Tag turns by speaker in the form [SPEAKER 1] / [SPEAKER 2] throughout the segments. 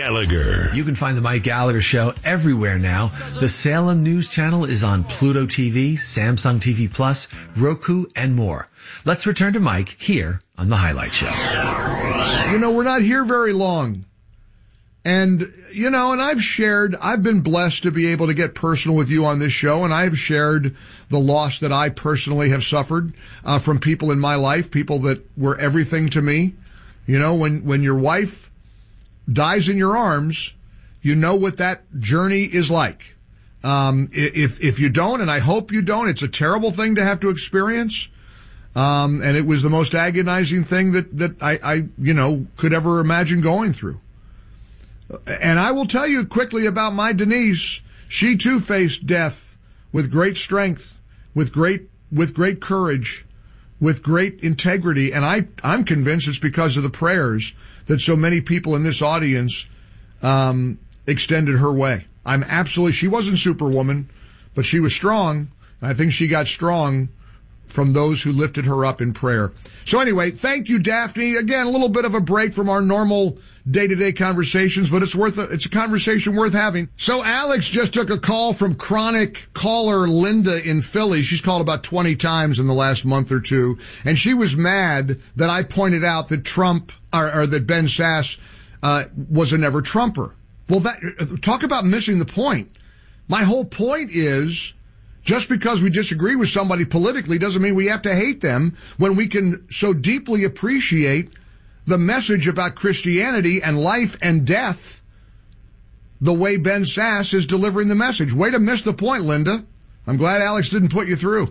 [SPEAKER 1] Gallagher.
[SPEAKER 2] You can find the Mike Gallagher Show everywhere now. The Salem News Channel is on Pluto TV, Samsung TV Plus, Roku, and more. Let's return to Mike here on The Highlight Show.
[SPEAKER 3] You know, we're not here very long. And, you know, and I've been blessed to be able to get personal with you on this show, and I've shared the loss that I personally have suffered from people in my life, people that were everything to me. You know, when your wife dies in your arms, you know what that journey is like. If you don't, and I hope you don't, it's a terrible thing to have to experience. And it was the most agonizing thing that I could ever imagine going through. And I will tell you quickly about my Denise. She too faced death with great strength, with great courage, with great integrity. And I'm convinced it's because of the prayers that so many people in this audience extended her way. She wasn't Superwoman, but she was strong. I think she got strong from those who lifted her up in prayer. So anyway, thank you, Daphne. Again, a little bit of a break from our normal day-to-day conversations, but it's a conversation worth having. So Alex just took a call from chronic caller Linda in Philly. She's called about 20 times in the last month or two, and she was mad that I pointed out that that Ben Sasse was a never Trumper. Well, talk about missing the point. My whole point is, just because we disagree with somebody politically doesn't mean we have to hate them when we can so deeply appreciate the message about Christianity and life and death the way Ben Sasse is delivering the message. Way to miss the point, Linda. I'm glad Alex didn't put you through.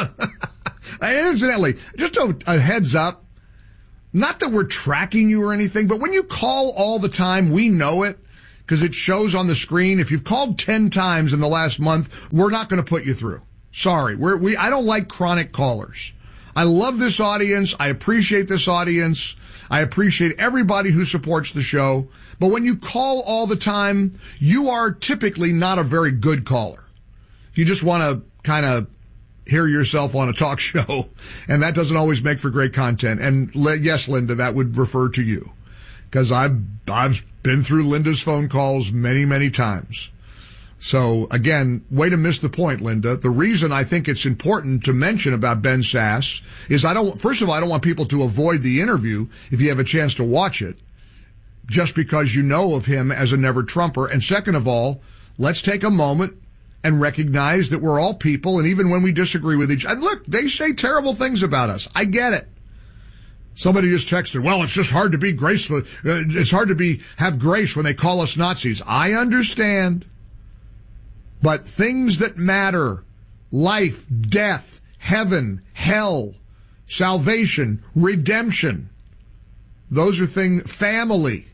[SPEAKER 3] Incidentally, just a heads up, not that we're tracking you or anything, but when you call all the time, we know it, because it shows on the screen. If you've called 10 times in the last month, we're not going to put you through. Sorry. I don't like chronic callers. I love this audience. I appreciate this audience. I appreciate everybody who supports the show. But when you call all the time, you are typically not a very good caller. You just want to kind of hear yourself on a talk show, and that doesn't always make for great content. And yes, Linda, that would refer to you, because I've been through Linda's phone calls many, many times. So again, way to miss the point, Linda. The reason I think it's important to mention about Ben Sasse is first of all, I don't want people to avoid the interview if you have a chance to watch it, just because you know of him as a never Trumper. And second of all, let's take a moment and recognize that we're all people, and even when we disagree with each other, look, they say terrible things about us. I get it. Somebody just texted, well, it's just hard to be graceful. It's hard to have grace when they call us Nazis. I understand. But things that matter, life, death, heaven, hell, salvation, redemption, those are things, family,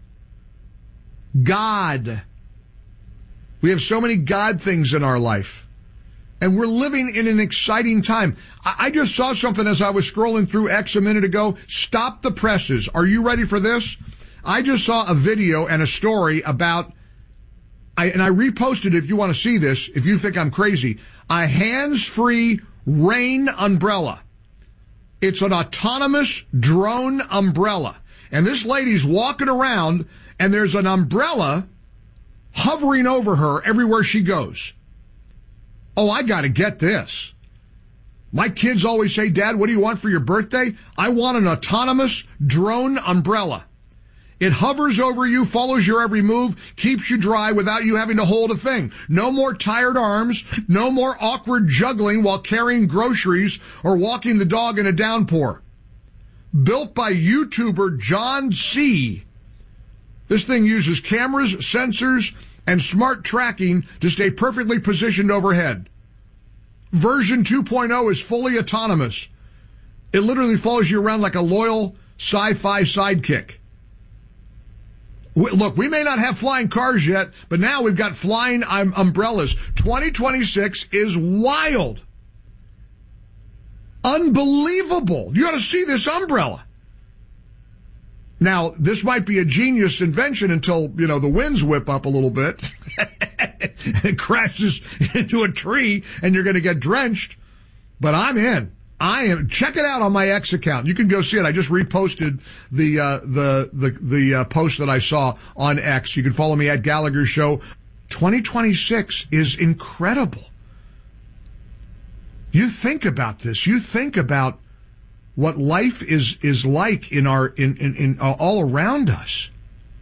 [SPEAKER 3] God. We have so many God things in our life. And we're living in an exciting time. I just saw something as I was scrolling through X a minute ago. Stop the presses. Are you ready for this? I just saw a video and a story about, and I reposted it if you want to see this, if you think I'm crazy, a hands-free rain umbrella. It's an autonomous drone umbrella. And this lady's walking around, and there's an umbrella hovering over her everywhere she goes. Oh, I got to get this. My kids always say, Dad, what do you want for your birthday? I want an autonomous drone umbrella. It hovers over you, follows your every move, keeps you dry without you having to hold a thing. No more tired arms, no more awkward juggling while carrying groceries or walking the dog in a downpour. Built by YouTuber John C. This thing uses cameras, sensors, and smart tracking to stay perfectly positioned overhead. Version 2.0 is fully autonomous. It literally follows you around like a loyal sci-fi sidekick. Look, we may not have flying cars yet, but now we've got flying umbrellas. 2026 is wild. Unbelievable. You got to see this umbrella. Now, this might be a genius invention until, the winds whip up a little bit. It crashes into a tree and you're going to get drenched. But I'm in. check it out on my X account. You can go see it. I just reposted the post that I saw on X. You can follow me at Gallagher Show. 2026 is incredible. You think about this. You think about what life is like in all around us.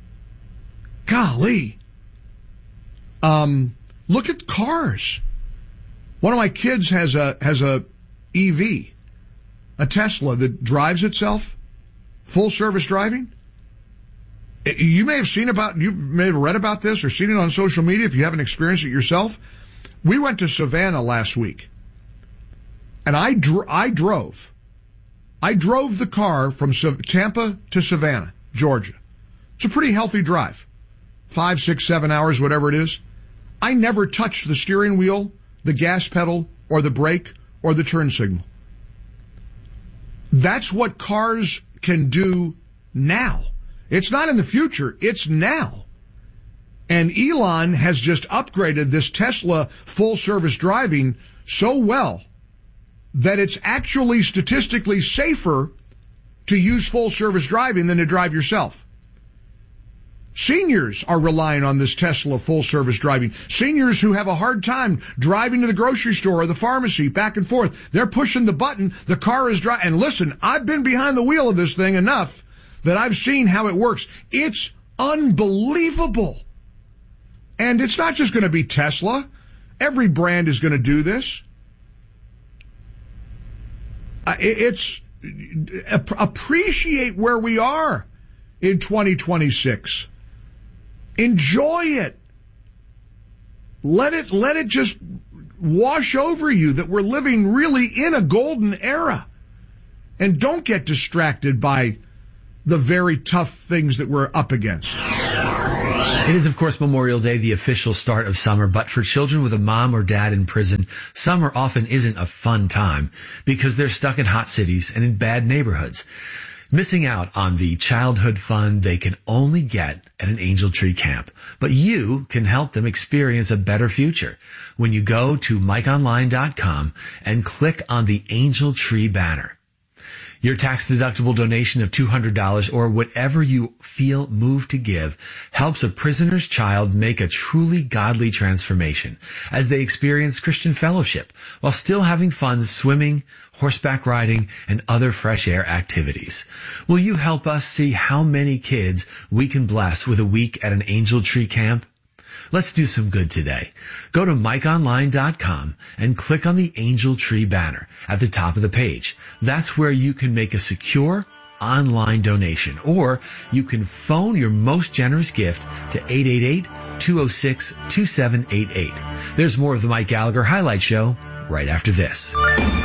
[SPEAKER 3] Golly. Look at cars. One of my kids has a EV, a Tesla that drives itself, full service driving. You may have read about this or seen it on social media if you haven't experienced it yourself. We went to Savannah last week, and I drove the car from Tampa to Savannah, Georgia. It's a pretty healthy drive, 5, 6, 7 hours, whatever it is. I never touched the steering wheel, the gas pedal, or the brake, or the turn signal. That's what cars can do now. It's not in the future, it's now. And Elon has just upgraded this Tesla full service driving so well that it's actually statistically safer to use full service driving than to drive yourself. Seniors are relying on this Tesla full service driving. Seniors who have a hard time driving to the grocery store or the pharmacy back and forth. They're pushing the button. The car is driving. And listen, I've been behind the wheel of this thing enough that I've seen how it works. It's unbelievable. And it's not just going to be Tesla. Every brand is going to do this. Appreciate where we are in 2026. Enjoy it. Let it just wash over you that we're living really in a golden era. And don't get distracted by the very tough things that we're up against.
[SPEAKER 2] It is, of course, Memorial Day, the official start of summer, but for children with a mom or dad in prison, summer often isn't a fun time because they're stuck in hot cities and in bad neighborhoods, missing out on the childhood fun they can only get at an Angel Tree camp. But you can help them experience a better future when you go to MikeOnline.com and click on the Angel Tree banner. Your tax-deductible donation of $200 or whatever you feel moved to give helps a prisoner's child make a truly godly transformation as they experience Christian fellowship while still having fun swimming, horseback riding, and other fresh air activities. Will you help us see how many kids we can bless with a week at an Angel Tree camp? Let's do some good today. Go to MikeOnline.com and click on the Angel Tree banner at the top of the page. That's where you can make a secure online donation, or you can phone your most generous gift to 888-206-2788. There's more of the Mike Gallagher Highlight Show right after this.